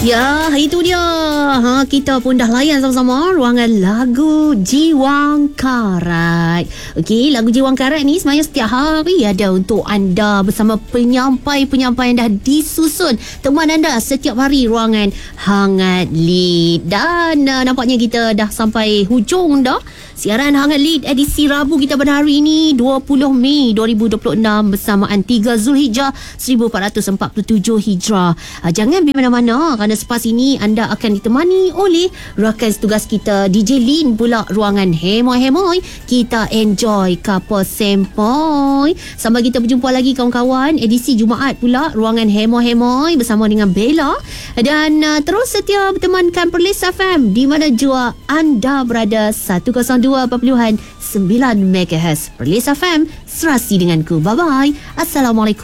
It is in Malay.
Ya, itu dia. Kita pun dah layan sama-sama ruangan lagu Jiwang Karat. Okey, lagu Jiwang Karat ni sebenarnya setiap hari ada untuk anda bersama penyampai-penyampai yang dah disusun. Teman anda setiap hari ruangan Hangat Lead. Dan nampaknya kita dah sampai hujung dah. Siaran Hangat Lead edisi Rabu kita pada hari ini 20 Mei 2026 bersamaan 3 Zulhijjah 1447 Hijrah. Jangan pergi mana-mana kerana selepas ini anda akan ditemani oleh rakan tugas kita DJ Lin pula ruangan Hemoy-Hemoy. Kita enjoy couple sempoi. Sampai kita berjumpa lagi kawan-kawan edisi Jumaat pula ruangan Hemoy-Hemoy bersama dengan Bella. Dan terus setia bertemankan Perlis FM di mana jua anda berada 102.9 MHz. Perlis FM serasi denganku. Bye-bye. Assalamualaikum.